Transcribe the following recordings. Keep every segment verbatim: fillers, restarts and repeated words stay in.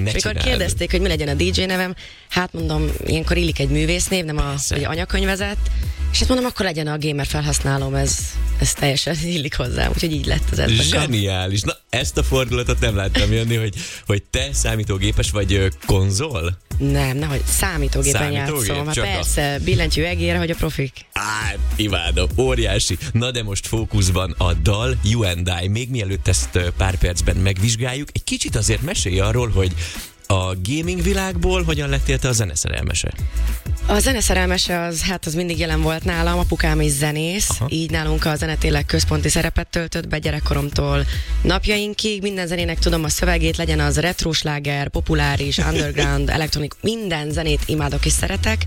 Mikor kérdezték, hogy mi legyen a dé dzsé nevem, hát mondom, ilyenkor illik egy művésznév, nem a, egy anyakönyvezet, és hát mondom, akkor legyen a gamer felhasználóm, ez, ez teljesen illik hozzám, úgyhogy így lett az ez. Zseniális. Na, ezt a fordulatot nem láttam jönni, hogy, hogy te számítógépes vagy ö, konzol? Nem, nehogy számítógépen Számítógép, játszom. Hát csak persze, a... billentyű egére, hogy a profik. Á, imádom, óriási. Na de most fókuszban a dal You and I. Még mielőtt ezt pár percben megvizsgáljuk, egy kicsit azért mesélj arról, hogy a gaming világból hogyan lettél te a zeneszerelmese? A zeneszerelmese az, hát az mindig jelen volt nálam, apukám is zenész, aha, így nálunk a zene tényleg központi szerepet töltött be gyerekkoromtól napjainkig. Minden zenének tudom a szövegét, legyen az retrosláger, populáris, underground, elektronik, minden zenét imádok és szeretek.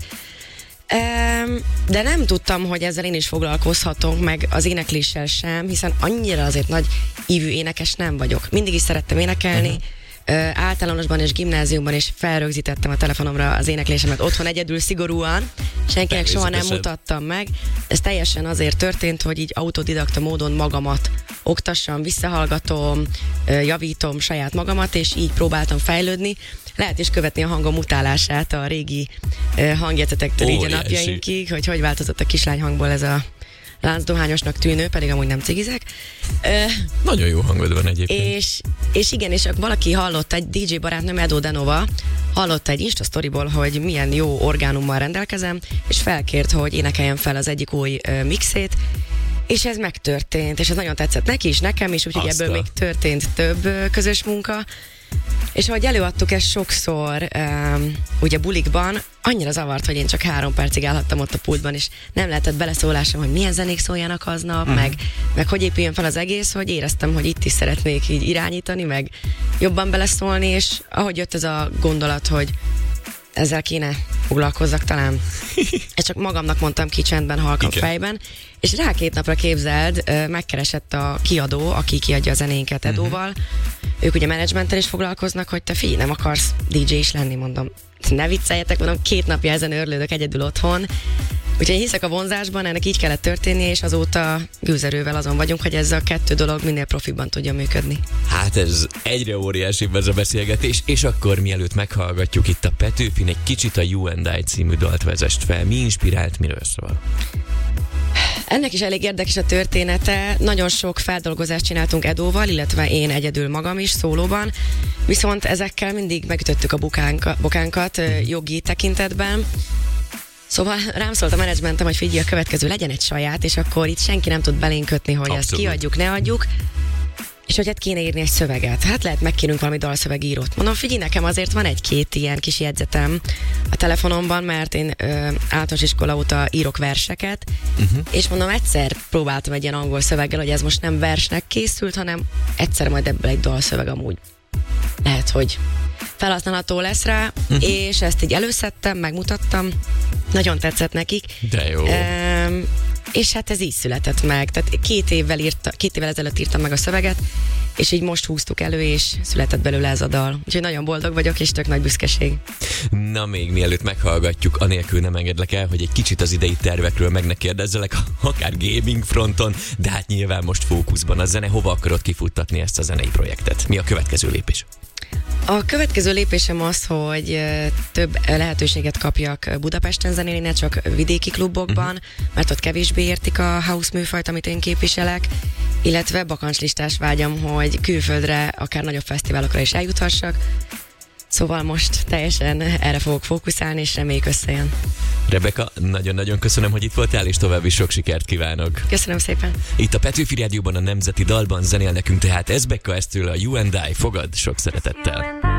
De nem tudtam, hogy ezzel én is foglalkozhatok, meg az énekléssel sem, hiszen annyira azért nagy ívű énekes nem vagyok. Mindig is szerettem énekelni, uh-huh. Ö, általánosban és gimnáziumban is felrögzítettem a telefonomra az éneklésemet otthon egyedül szigorúan, senkinek soha nem mutattam meg. Ez teljesen azért történt, hogy így autodidakta módon magamat oktassam, visszahallgatom, javítom saját magamat, és így próbáltam fejlődni. Lehet is követni a hangom utálását a régi hangjegyzetektől így a napjainkig, hogy hogy változott a kislány hangból ez a láncdohányosnak tűnő, pedig amúgy nem cigizek. Nagyon jó hangod van egyébként. És, és igen, és valaki hallott, egy dé dzsé barátnőm, Edo Denova, hallotta egy Insta sztoriból, hogy milyen jó orgánummal rendelkezem, és felkért, hogy énekeljem fel az egyik új uh, mixét, és ez megtörtént, és ez nagyon tetszett neki is, nekem is, úgyhogy ebből még történt több uh, közös munka. És ahogy előadtuk ezt sokszor, um, ugye bulikban, annyira zavart, hogy én csak három percig állhattam ott a pultban, és nem lehetett beleszólásom, hogy milyen zenék szóljanak aznap, uh-huh. meg, meg hogy épüljön fel az egész, hogy éreztem, hogy itt is szeretnék így irányítani, meg jobban beleszólni, és ahogy jött ez a gondolat, hogy ezzel kéne foglalkozzak talán. Ezt csak magamnak mondtam ki csendben, halkan fejben, és rá két napra képzeld, megkeresett a kiadó, aki kiadja a zenénket Edóval. Uh-huh. Ők ugye menedzsmenttel is foglalkoznak, hogy te figyelj, nem akarsz dé dzsé is lenni, mondom. Ne vicceljetek, mondom, két napja ezen örlődök egyedül otthon. Úgyhogy hiszek a vonzásban, ennek így kellett történni, és azóta gőzerővel azon vagyunk, hogy ez a kettő dolog minél profiban tudja működni. Hát ez egyre óriásibb ez a beszélgetés, és akkor mielőtt meghallgatjuk itt a Petőfin, egy kicsit a You and I című dalt vezest fel. Mi inspirált, miről szól? Ennek is elég érdekes a története. Nagyon sok feldolgozást csináltunk Edóval, illetve én egyedül magam is szólóban, viszont ezekkel mindig megütöttük a bukánka, bokánkat jogi tekintetben. Szóval rám szólt a menedzsmentem, hogy figyelj, a következő legyen egy saját, és akkor itt senki nem tud belénk kötni, hogy Abszolút. Ezt kiadjuk, ne adjuk. És hogy hát kéne írni egy szöveget. Hát lehet megkérünk valami dalszövegírót. Mondom, figyelj, nekem azért van egy-két ilyen kis jegyzetem a telefonomban, mert én ö, általános iskola óta írok verseket, uh-huh. és mondom, egyszer próbáltam egy ilyen angol szöveggel, hogy ez most nem versnek készült, hanem egyszer majd ebből egy dalszöveg amúgy. Lehet, hogy felhasználható lesz rá, uh-huh. és ezt így előszedtem, megmutattam, nagyon tetszett nekik. De jó. Um, és hát ez így született meg. Tehát két évvel, írta, két évvel ezelőtt írtam meg a szöveget, és így most húztuk elő, és született belőle ez a dal. Úgyhogy nagyon boldog vagyok, és tök nagy büszkeség. Na még mielőtt meghallgatjuk, anélkül nem engedlek el, hogy egy kicsit az idei tervekről meg ne kérdezzelek, akár gaming fronton, de hát nyilván most fókuszban a zene. Hova akarod kifuttatni ezt a zenei projektet? Mi a következő lépés? A következő lépésem az, hogy több lehetőséget kapjak Budapesten zenélni, ne csak vidéki klubokban, uh-huh. mert ott kevésbé értik a house műfajt, amit én képviselek, illetve bakancslistás vágyam, hogy külföldre, akár nagyobb fesztiválokra is eljuthassak. Szóval most teljesen erre fogok fókuszálni, és reméljük összejön. Rebeka, nagyon-nagyon köszönöm, hogy itt voltál, és további sok sikert kívánok. Köszönöm szépen. Itt a Petőfi Rádióban a Nemzeti Dalban zenél nekünk tehát Ezbekka, eztől a You and I. Fogad sok szeretettel.